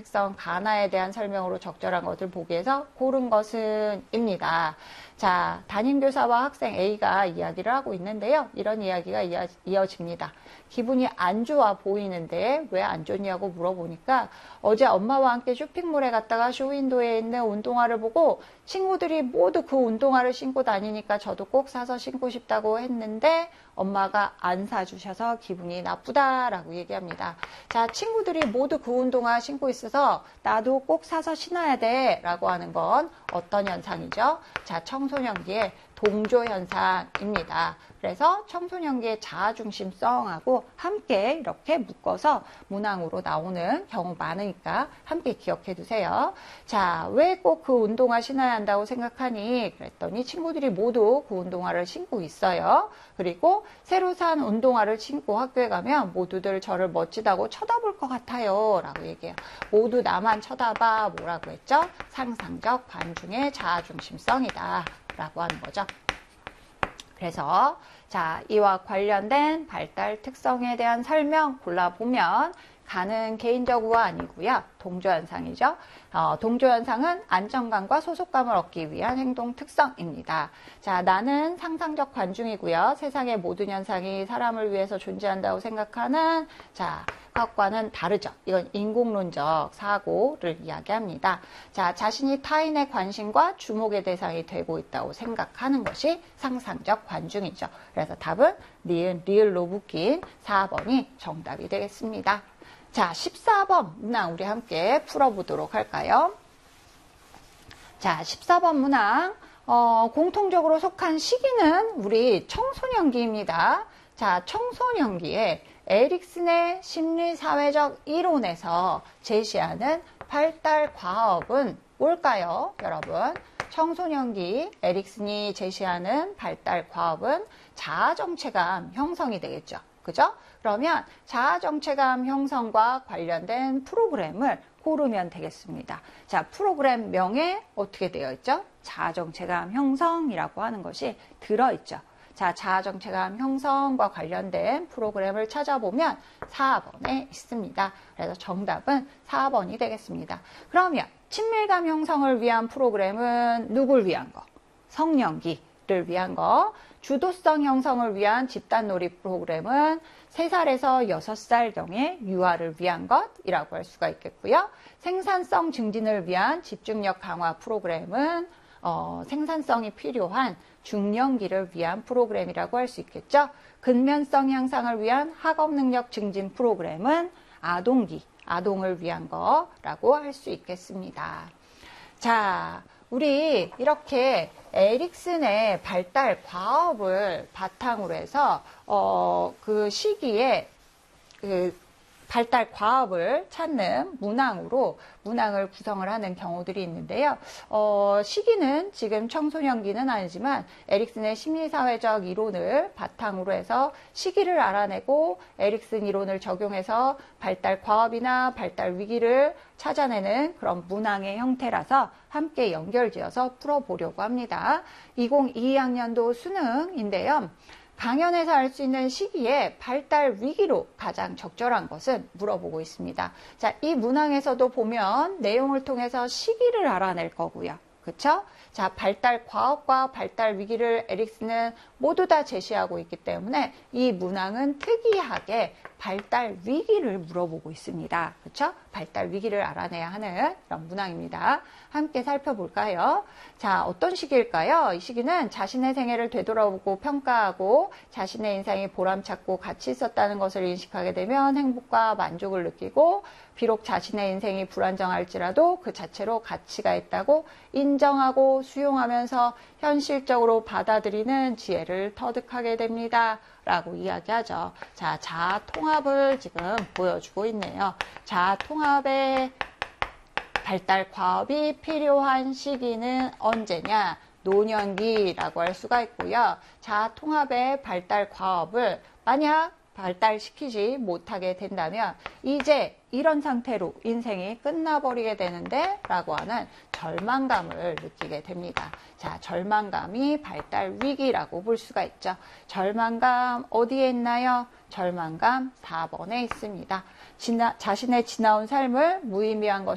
특성, 가나에 대한 설명으로 적절한 것을 보기 위해서 고른 것은 입니다. 자, 담임교사와 학생 A가 이야기를 하고 있는데요. 이런 이야기가 이어집니다. 기분이 안 좋아 보이는데 왜 안 좋냐고 물어보니까 어제 엄마와 함께 쇼핑몰에 갔다가 쇼윈도에 있는 운동화를 보고 친구들이 모두 그 운동화를 신고 다니니까 저도 꼭 사서 신고 싶다고 했는데 엄마가 안 사주셔서 기분이 나쁘다라고 얘기합니다. 자, 친구들이 모두 그 운동화 신고 있어서 나도 꼭 사서 신어야 돼 라고 하는 건 어떤 현상이죠? 자, 청소년기의 동조 현상입니다. 그래서 청소년기의 자아중심성하고 함께 이렇게 묶어서 문항으로 나오는 경우 많으니까 함께 기억해 두세요. 자, 왜 꼭 그 운동화 신어야 한다고 생각하니? 그랬더니 친구들이 모두 그 운동화를 신고 있어요. 그리고 새로 산 운동화를 신고 학교에 가면 모두들 저를 멋지다고 쳐다볼 것 같아요 라고 얘기해요. 모두 나만 쳐다봐 뭐라고 했죠? 상상적 관중의 자아중심성이다 라고 하는 거죠. 그래서 자, 이와 관련된 발달 특성에 대한 설명 골라보면 가는 개인적 우화 아니고요. 동조현상이죠. 동조현상은 안정감과 소속감을 얻기 위한 행동 특성입니다. 자, 나는 상상적 관중이고요. 세상의 모든 현상이 사람을 위해서 존재한다고 생각하는 자, 것과는 다르죠. 이건 인공론적 사고를 이야기합니다. 자, 자신이 타인의 관심과 주목의 대상이 되고 있다고 생각하는 것이 상상적 관중이죠. 그래서 답은 니은, 리을로 묶인 4번이 정답이 되겠습니다. 자, 14번 문항 우리 함께 풀어보도록 할까요? 자, 14번 문항 공통적으로 속한 시기는 우리 청소년기입니다. 자, 청소년기에 에릭슨의 심리사회적 이론에서 제시하는 발달 과업은 뭘까요? 여러분, 청소년기 에릭슨이 제시하는 발달 과업은 자아정체감 형성이 되겠죠. 그죠? 그러면 자아정체감 형성과 관련된 프로그램을 고르면 되겠습니다. 자, 프로그램 명에 어떻게 되어 있죠? 자아정체감 형성이라고 하는 것이 들어있죠. 자, 자아정체감 형성과 관련된 프로그램을 찾아보면 4번에 있습니다. 그래서 정답은 4번이 되겠습니다. 그러면 친밀감 형성을 위한 프로그램은 누굴 위한 거? 성년기를 위한 거. 주도성 형성을 위한 집단놀이 프로그램은 3살에서 6살경의 유아를 위한 것이라고 할 수가 있겠고요. 생산성 증진을 위한 집중력 강화 프로그램은 생산성이 필요한 중년기를 위한 프로그램이라고 할 수 있겠죠. 근면성 향상을 위한 학업 능력 증진 프로그램은 아동기, 아동을 위한 거라고 할 수 있겠습니다. 자, 우리 이렇게 에릭슨의 발달 과업을 바탕으로 해서 그 시기에 발달 과업을 찾는 문항을 구성을 하는 경우들이 있는데요. 시기는 지금 청소년기는 아니지만 에릭슨의 심리사회적 이론을 바탕으로 해서 시기를 알아내고 에릭슨 이론을 적용해서 발달 과업이나 발달 위기를 찾아내는 그런 문항의 형태라서 함께 연결지어서 풀어보려고 합니다. 2022학년도 수능인데요. 강연에서 알 수 있는 시기에 발달 위기로 가장 적절한 것은 물어보고 있습니다. 자, 이 문항에서도 보면 내용을 통해서 시기를 알아낼 거고요. 그쵸? 자, 발달 과업과 발달 위기를 에릭슨은 모두 다 제시하고 있기 때문에 이 문항은 특이하게 발달 위기를 물어보고 있습니다. 그쵸? 발달 위기를 알아내야 하는 그런 문항입니다. 함께 살펴볼까요? 자, 어떤 시기일까요? 이 시기는 자신의 생애를 되돌아보고 평가하고 자신의 인생이 보람찼고 가치 있었다는 것을 인식하게 되면 행복과 만족을 느끼고 비록 자신의 인생이 불안정할지라도 그 자체로 가치가 있다고 인정하고 수용하면서 현실적으로 받아들이는 지혜를 터득하게 됩니다. 라고 이야기하죠. 자, 자아 통합을 지금 보여주고 있네요. 자아 통합의 발달 과업이 필요한 시기는 언제냐? 노년기라고 할 수가 있고요. 자아 통합의 발달 과업을 만약 발달시키지 못하게 된다면 이제 이런 상태로 인생이 끝나버리게 되는데 라고 하는 절망감을 느끼게 됩니다. 자, 절망감이 발달 위기라고 볼 수가 있죠. 절망감 어디에 있나요? 절망감 4번에 있습니다. 자신의 지나온 삶을 무의미한 것